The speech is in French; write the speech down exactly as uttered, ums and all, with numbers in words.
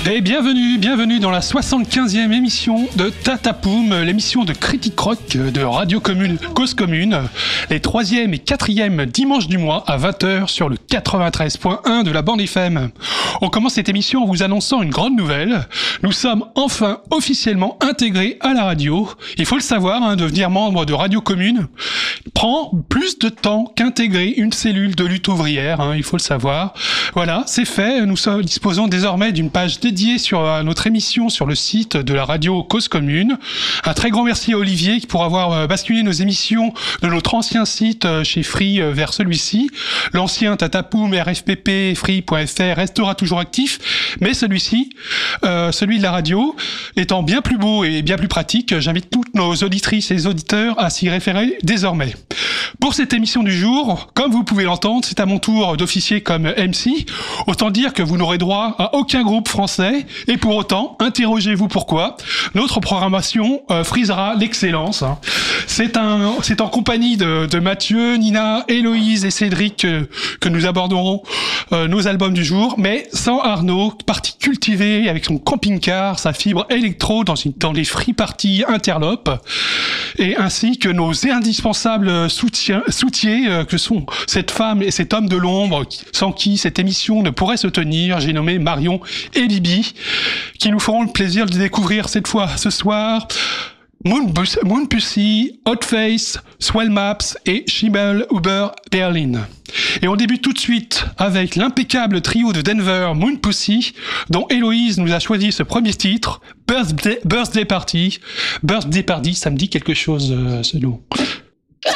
Et bienvenue, bienvenue dans la soixante-quinzième émission de Tatapoum, l'émission de critique rock de Radio Commune, Cause Commune, les troisième et quatrième dimanches du mois à vingt heures sur le quatre-vingt-treize point un de la bande F M. On commence cette émission en vous annonçant une grande nouvelle. Nous sommes enfin officiellement intégrés à la radio. Il faut le savoir, hein, devenir membre de Radio Commune prend plus de temps qu'intégrer une cellule de lutte ouvrière, hein, il faut le savoir. Voilà, c'est fait. Nous sommes, disposons désormais d'une page dédiée sur euh, notre émission sur le site de la radio Cause Commune. Un très grand merci à Olivier pour avoir euh, basculé nos émissions de notre ancien site euh, chez Free euh, vers celui-ci. L'ancien Tatapoum R F P P free point F R restera toujours actif, mais celui-ci, euh, celui de la radio, étant bien plus beau et bien plus pratique, j'invite toutes nos auditrices et auditeurs à s'y référer désormais. Pour cette émission du jour, comme vous pouvez l'entendre, c'est à mon tour d'officier comme M C. Autant dire que vous n'aurez droit à aucun groupe français, et pour autant, interrogez-vous pourquoi. Notre programmation euh, frisera l'excellence. Hein. C'est un, c'est en compagnie de, de Mathieu, Nina, Héloïse et Cédric euh, que nous aborderons euh, nos albums du jour, mais sans Arnaud, parti cultivé avec son camping-car, sa fibre électro dans, une, dans les free parties interlopes, et ainsi que nos indispensables soutiens, soutiers euh, que sont cette femme et cet homme de l'ombre sans qui cette émission ne pourrait se tenir. J'ai nommé Marion et Libby, qui nous feront le plaisir de découvrir cette fois, ce soir, Moonpussy, Moonpussy, Hotface, Swell Maps et Schimmel Uber Berlin. Et on débute tout de suite avec l'impeccable trio de Denver, Moonpussy, dont Héloïse nous a choisi ce premier titre, Birthday, Birthday Party. Birthday Party, ça me dit quelque chose, euh, ce nom.